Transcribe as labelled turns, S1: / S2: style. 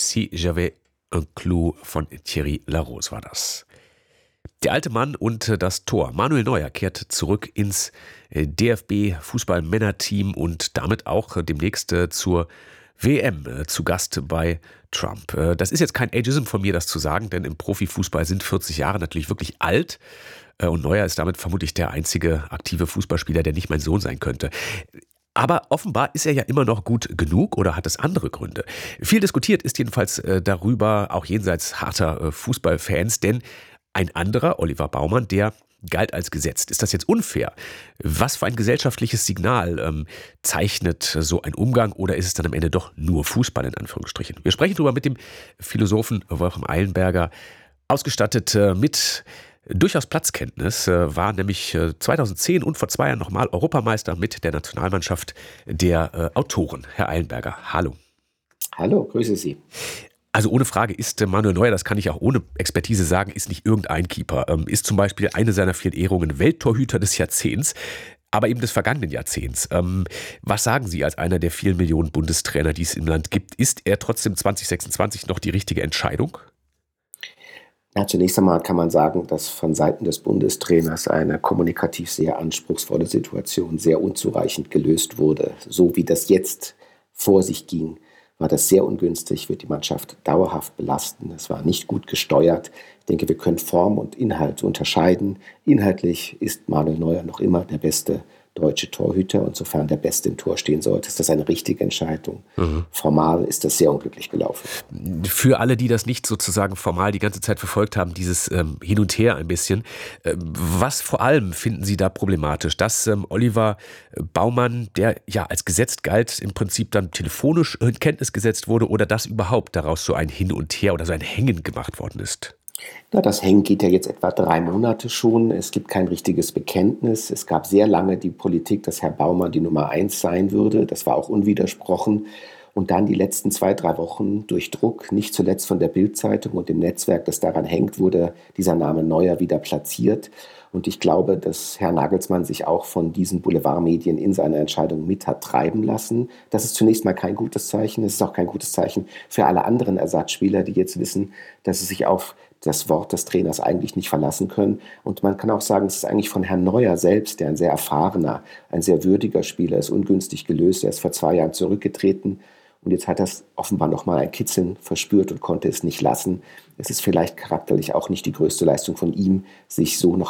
S1: Si j'avais un Clou von Thierry Larose war das. Der alte Mann und das Tor. Manuel Neuer kehrt zurück ins DFB-Fußball-Männerteam und damit auch demnächst zur WM zu Gast bei Trump. Das ist jetzt kein Ageism von mir, das zu sagen, denn im Profifußball sind 40 Jahre natürlich wirklich alt. Und Neuer ist damit vermutlich der einzige aktive Fußballspieler, der nicht mein Sohn sein könnte. Aber offenbar ist er ja immer noch gut genug oder hat es andere Gründe. Viel diskutiert ist jedenfalls darüber, auch jenseits harter Fußballfans, denn ein anderer, Oliver Baumann, der galt als gesetzt. Ist das jetzt unfair? Was für ein gesellschaftliches Signal zeichnet so ein Umgang oder ist es dann am Ende doch nur Fußball in Anführungsstrichen? Wir sprechen darüber mit dem Philosophen Wolfram Eilenberger, ausgestattet mit durchaus Platzkenntnis, war nämlich 2010 und vor 2 Jahren nochmal Europameister mit der Nationalmannschaft der Autoren. Herr Eilenberger, hallo.
S2: Hallo, grüße Sie.
S1: Also ohne Frage ist Manuel Neuer, das kann ich auch ohne Expertise sagen, ist nicht irgendein Keeper. Ist zum Beispiel eine seiner vielen Ehrungen Welttorhüter des Jahrzehnts, aber eben des vergangenen Jahrzehnts. Was sagen Sie als einer der vielen Millionen Bundestrainer, die es im Land gibt? Ist er trotzdem 2026 noch die richtige Entscheidung?
S2: Ja, zunächst einmal kann man sagen, dass von Seiten des Bundestrainers eine kommunikativ sehr anspruchsvolle Situation sehr unzureichend gelöst wurde. So wie das jetzt vor sich ging, war das sehr ungünstig, wird die Mannschaft dauerhaft belasten. Es war nicht gut gesteuert. Ich denke, wir können Form und Inhalt unterscheiden. Inhaltlich ist Manuel Neuer noch immer der beste deutsche Torhüter und sofern der Beste im Tor stehen sollte, ist das eine richtige Entscheidung. Formal ist das sehr unglücklich gelaufen.
S1: Für alle, die das nicht sozusagen formal die ganze Zeit verfolgt haben, dieses Hin und Her ein bisschen, was vor allem finden Sie da problematisch? Dass Oliver Baumann, der ja als gesetzt galt, im Prinzip dann telefonisch in Kenntnis gesetzt wurde oder dass überhaupt daraus so ein Hin und Her oder so ein Hängen gemacht worden ist?
S2: Na, das Hängen geht ja jetzt etwa 3 Monate schon. Es gibt kein richtiges Bekenntnis. Es gab sehr lange die Politik, dass Herr Baumann die Nummer 1 sein würde. Das war auch unwidersprochen. Und dann die letzten 2, 3 Wochen durch Druck, nicht zuletzt von der Bild-Zeitung und dem Netzwerk, das daran hängt, wurde dieser Name Neuer wieder platziert. Und ich glaube, dass Herr Nagelsmann sich auch von diesen Boulevardmedien in seiner Entscheidung mit hat treiben lassen. Das ist zunächst mal kein gutes Zeichen. Es ist auch kein gutes Zeichen für alle anderen Ersatzspieler, die jetzt wissen, dass sie sich auf das Wort des Trainers eigentlich nicht verlassen können. Und man kann auch sagen, es ist eigentlich von Herrn Neuer selbst, der ein sehr erfahrener, ein sehr würdiger Spieler ist, ungünstig gelöst. Er ist vor 2 Jahren zurückgetreten und jetzt hat er offenbar nochmal ein Kitzeln verspürt und konnte es nicht lassen. Es ist vielleicht charakterlich auch nicht die größte Leistung von ihm, sich so noch